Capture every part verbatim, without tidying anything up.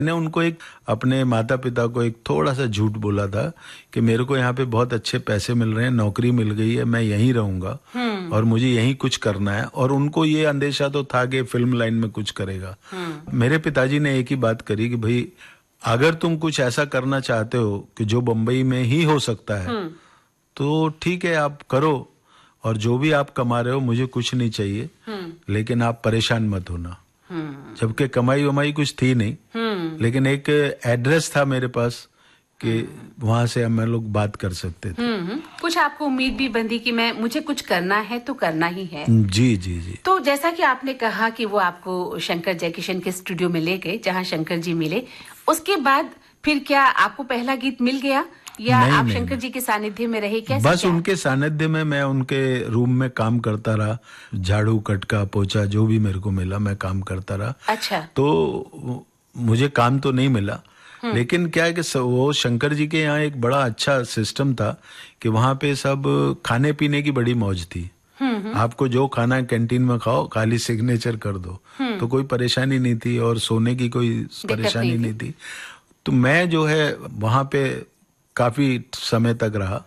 मैंने उनको एक अपने माता पिता को एक थोड़ा सा झूठ बोला था कि मेरे को यहाँ पे बहुत अच्छे पैसे मिल रहे हैं, नौकरी मिल गई है, मैं यहीं रहूंगा और मुझे यहीं कुछ करना है। और उनको ये अंदेशा तो था कि फिल्म लाइन में कुछ करेगा। मेरे पिताजी ने एक ही बात करी कि भाई अगर तुम कुछ ऐसा करना चाहते हो कि जो बम्बई में ही हो सकता है तो ठीक है, आप करो, और जो भी आप कमा रहे हो मुझे कुछ नहीं चाहिए, लेकिन आप परेशान मत होना। जबकि कमाई वमाई कुछ थी नहीं, लेकिन एक एड्रेस था मेरे पास कि वहां से हम लोग बात कर सकते थे। कुछ आपको उम्मीद भी बंधी कि मैं मुझे कुछ करना है तो करना ही है। जी जी जी। तो जैसा कि आपने कहा कि वो आपको शंकर जयकिशन के स्टूडियो में ले गए जहां शंकर जी मिले, उसके बाद फिर क्या आपको पहला गीत मिल गया या नहीं, आप नहीं, शंकर जी के सानिध्य में रहे? कैसे? बस क्या? उनके सानिध्य में मैं उनके रूम में काम करता रहा, झाड़ू कटका पोछा जो भी मेरे को मिला मैं काम करता रहा। अच्छा। तो मुझे काम तो नहीं मिला, लेकिन क्या है कि वो शंकर जी के यहाँ एक बड़ा अच्छा सिस्टम था कि वहाँ पे सब खाने पीने की बड़ी मौज थी। आपको जो खाना है कैंटीन में खाओ, खाली सिग्नेचर कर दो, तो कोई परेशानी नहीं थी और सोने की कोई परेशानी नहीं थी। तो मैं जो है वहाँ पे काफी समय तक रहा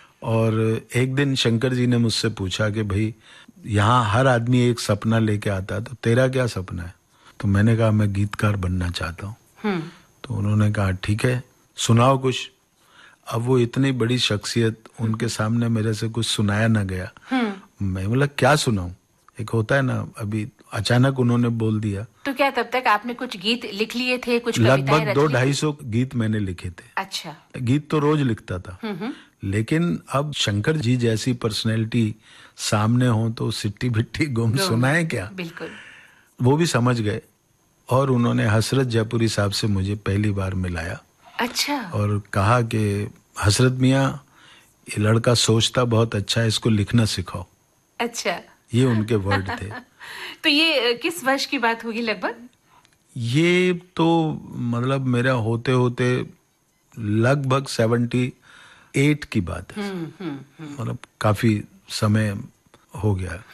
और एक दिन शंकर जी ने मुझसे पूछा कि भाई यहाँ हर आदमी एक सपना लेके आता है, तो तेरा क्या सपना है? तो मैंने कहा मैं गीतकार बनना चाहता हूँ। तो उन्होंने कहा ठीक है, सुनाओ कुछ। अब वो इतनी बड़ी शख्सियत, उनके सामने मेरे से कुछ सुनाया ना गया। मैं बोला क्या सुनाऊं? एक होता है ना, अभी अचानक उन्होंने बोल दिया। तो क्या तब तक आपने कुछ गीत लिख लिए थे? कुछ कविताएं रच ली थी? लगभग दो ढाई सौ गीत मैंने लिखे थे। अच्छा। गीत तो रोज लिखता था, लेकिन अब शंकर जी जैसी पर्सनैलिटी सामने हो तो सिट्टी बिट्टी गुम सुनाए क्या। बिल्कुल। वो भी समझ गए और उन्होंने हसरत जयपुरी साहब से मुझे पहली बार मिलाया। अच्छा। और कहा कि हसरत मियाँ, ये लड़का सोचता बहुत अच्छा है, इसको लिखना सिखाओ। अच्छा। ये उनके वर्ड थे। तो ये किस वर्ष की बात होगी लगभग? ये तो मतलब मेरा होते होते लगभग सेवेंटी एट की बात है। मतलब काफी समय हो गया।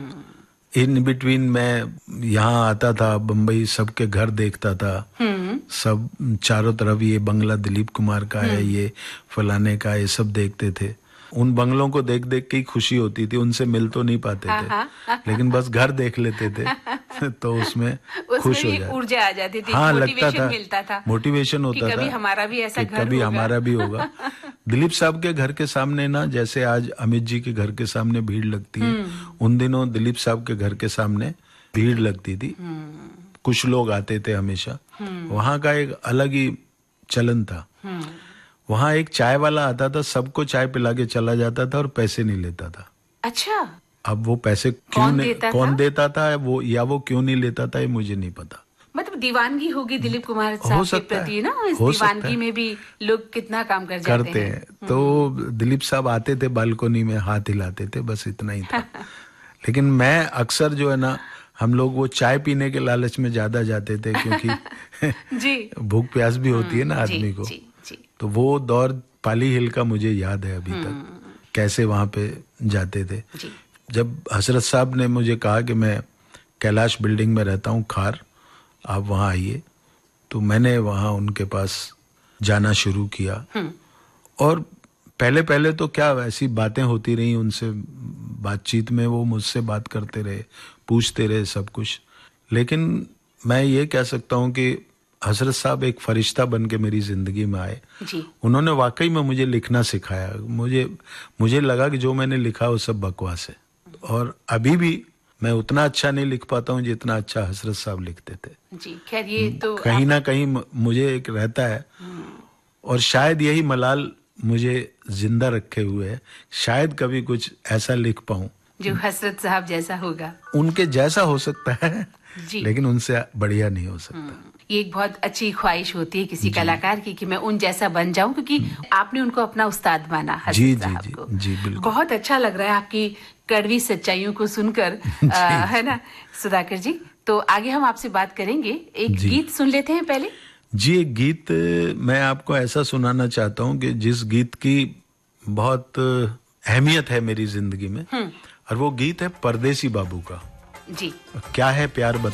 इन बिटवीन मैं यहाँ आता था, बम्बई सबके घर देखता था, सब चारों तरफ ये बंगला दिलीप कुमार का है, ये फलाने का, ये सब देखते थे। उन बंगलों को देख देख के ही खुशी होती थी, उनसे मिल तो नहीं पाते थे, लेकिन बस घर देख लेते थे तो उसमें खुश हो जाते, ऊर्जा आ जाती थी। हाँ लगता था, मिलता था, मोटिवेशन होता था कभी हमारा भी ऐसा घर कभी हमारा भी होगा। दिलीप साहब के घर के सामने ना, जैसे आज अमित जी के घर के सामने भीड़ लगती है, उन दिनों दिलीप साहब के घर के सामने भीड़ लगती थी। कुछ लोग आते थे हमेशा। वहां का एक अलग ही चलन था। वहां एक चाय वाला आता था, सबको चाय पिला के चला जाता था और पैसे नहीं लेता था। अच्छा। अब वो पैसे क्यों कौन नहीं, देता कौन था? देता था वो, या वो क्यों नहीं लेता था, ये मुझे नहीं पता। मतलब दीवानगी होगी दिलीप कुमार साहब के प्रति ना, इस दीवानगी में भी लोग कितना काम कर जाते करते हैं, हैं। तो दिलीप साहब आते थे, बालकोनी में हाथ हिलाते थे, बस इतना ही था। लेकिन मैं अक्सर जो है ना, हम लोग वो चाय पीने के लालच में ज्यादा जाते थे, क्योंकि भूख प्यास भी होती है ना आदमी को। जी, जी। तो वो दौर पाली हिल का मुझे याद है अभी तक, कैसे वहां पे जाते थे। जब हसरत साहब ने मुझे कहा कि मैं कैलाश बिल्डिंग में रहता हूँ, खार, आप वहां आइए, तो मैंने वहां उनके पास जाना शुरू किया। और पहले पहले तो क्या ऐसी बातें होती रही उनसे, बातचीत में वो मुझसे बात करते रहे, पूछते रहे सब कुछ। लेकिन मैं ये कह सकता हूँ कि हसरत साहब एक फरिश्ता बन के मेरी जिंदगी में आए। जी। उन्होंने वाकई में मुझे लिखना सिखाया। मुझे मुझे लगा कि जो मैंने लिखा वो सब बकवास है, और अभी भी मैं उतना अच्छा नहीं लिख पाता हूँ जितना अच्छा हसरत साहब लिखते थे। जी, खैर ये तो कहीं ना कहीं मुझे एक रहता है, और शायद यही मलाल मुझे जिंदा रखे हुए है, शायद कभी कुछ ऐसा लिख पाऊं जो हसरत साहब जैसा होगा। उनके जैसा हो सकता है, जी। लेकिन उनसे बढ़िया नहीं हो सकता। ये एक बहुत अच्छी ख्वाहिश होती है किसी कलाकार की कि मैं उन जैसा बन जाऊं, क्योंकि आपने उनको अपना उस्ताद माना, हसरत साहब को। जी बिल्कुल। बहुत अच्छा लग रहा है आपकी कड़वी सच्चाइयों को सुनकर, आ, है ना सुधाकर जी? तो आगे हम आपसे बात करेंगे, एक गीत सुन लेते हैं पहले। जी, एक गीत मैं आपको ऐसा सुनाना चाहता हूँ कि जिस गीत की बहुत अहमियत है मेरी जिंदगी में, और वो गीत है परदेसी बाबू का। जी। क्या है प्यार बता